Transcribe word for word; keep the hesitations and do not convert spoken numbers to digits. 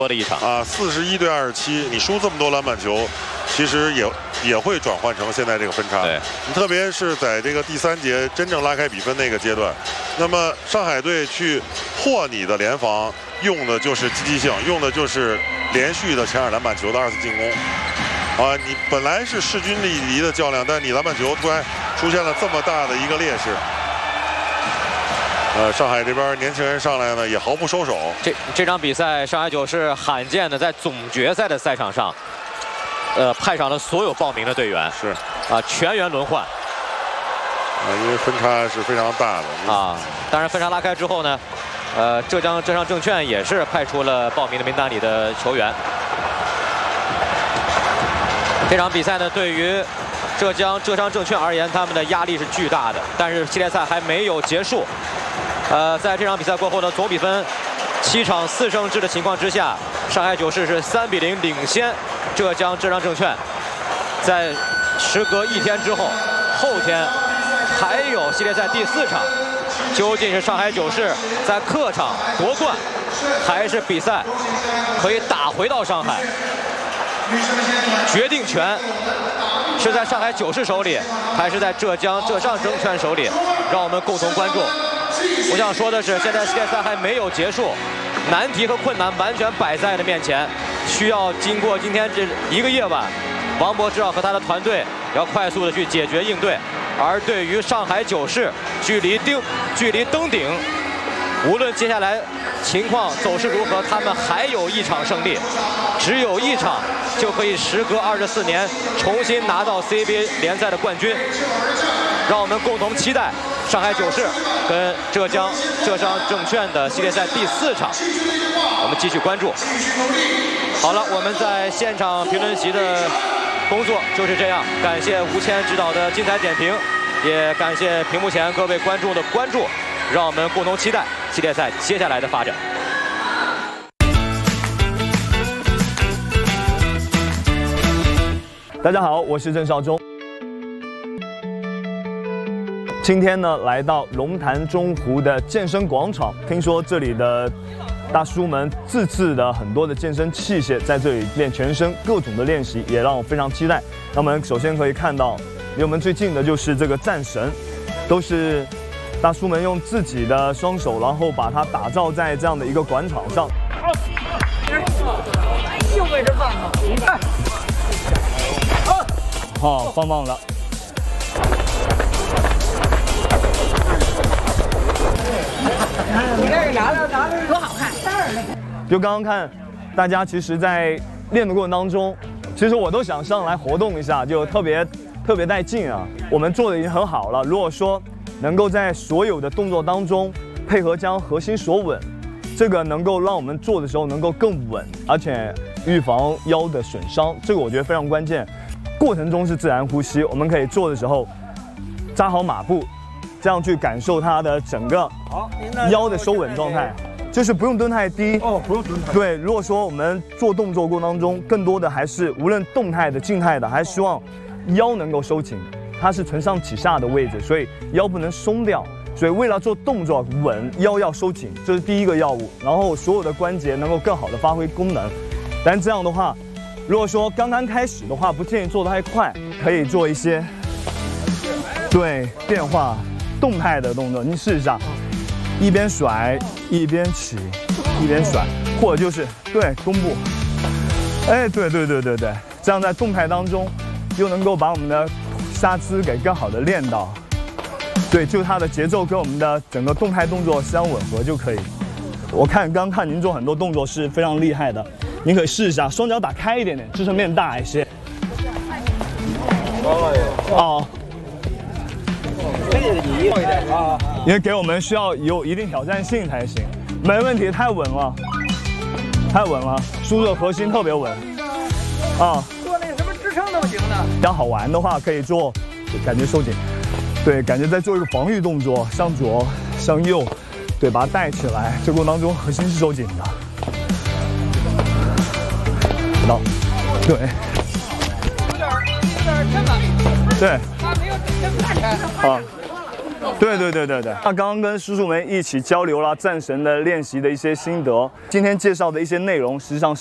多的一场啊，四十一对二十七，你输这么多篮板球，其实也也会转换成现在这个分差。 对， 特别是在这个第三节真正拉开比分那个阶段，那么上海队去破你的联防，用的就是积极性，用的就是连续的抢篮板球的二次进攻。啊，你本来是势均力敌的较量，但你篮板球突然出现了这么大的一个劣势。 呃，上海这边年轻人上来呢，也毫不收手。 这这场比赛，上海九是罕见的在总决赛的赛场上，呃，派上了所有报名的队员， 是啊，全员轮换。 啊，因为分差是非常大的啊。当然，分差拉开之后呢，呃，浙江浙商证券也是派出了报名的名单里的球员。这场比赛呢，对于浙江浙商证券而言，他们的压力是巨大的。但是系列赛还没有结束。 呃，在这场比赛过后呢，总比分七场四胜制的情况之下，上海九市是三比零领先浙江浙商证券。在时隔一天之后，后天还有系列赛第四场，究竟是上海九市在客场夺冠，还是比赛可以打回到上海？决定权是在上海九市手里，还是在浙江浙商证券手里？让我们共同关注。 我想说的是，现在系列赛还没有结束，难题和困难完全摆在了面前，需要经过今天这一个夜晚，王柏芝和他的团队要快速的去解决应对。而对于上海九市，距离登距离登顶，无论接下来情况走势如何，他们还有一场胜利，只有一场就可以时隔二十四年重新拿到 C B A 联赛的冠军。让我们共同期待。 上海九市跟浙江浙商证券的系列赛第四场，我们继续关注。好了，我们在现场评论席的工作就是这样。感谢吴谦指导的精彩点评，也感谢屏幕前各位观众的关注。让我们共同期待系列赛接下来的发展。 大家好，我是郑少忠。 今天呢，来到龙潭中湖的健身广场，听说这里的大叔们自制的很多的健身器械，在这里练全身各种的练习，也让我非常期待。那我们首先可以看到，离我们最近的就是这个战神，都是大叔们用自己的双手，然后把它打造在这样的一个广场上。 就为这棒子，你看， 好，棒棒了。 你这个拿着拿着多好看！ 就刚刚看，大家其实，在练的过程当中，其实我都想上来活动一下，就特别特别带劲啊！我们做的已经很好了，如果说能够在所有的动作当中配合将核心锁稳，这个能够让我们做的时候能够更稳，而且预防腰的损伤，这个我觉得非常关键。过程中是自然呼吸，我们可以做的时候扎好马步。 这样去感受它的整个腰的收稳状态，就是不用蹲太低哦，不用蹲太低。 对，如果说我们做动作过程当中，更多的还是无论动态的、静态的，还是希望腰能够收紧，它是承上启下的位置，所以腰不能松掉。所以为了做动作稳，腰要收紧，这是第一个要务。然后所有的关节能够更好的发挥功能。但这样的话，如果说刚刚开始的话，不建议做得太快，可以做一些对变化。 动态的动作，你试一下，一边甩一边起，一边甩，或者就是对弓步，哎，对对对对对，这样在动态当中，又能够把我们的下肢给更好的练到，对，就它的节奏跟我们的整个动态动作相吻合就可以。我看刚看您做很多动作是非常厉害的，您可以试一下，双脚打开一点点，支撑面大一些。哦。 因为给我们需要有一定挑战性才行，没问题，太稳了，太稳了，输入核心特别稳，啊， 做那什么支撑都行的。 要好玩的话可以做，感觉收紧，对，感觉在做一个防御动作，向左向右，对，把它带起来，这过程当中核心是收紧的，到，对， 有点有点这个， 对， 它没有真看起来， 啊。 对对对对对。那刚刚跟叔叔们一起交流了战神的练习的一些心得，今天介绍的一些内容，实际上。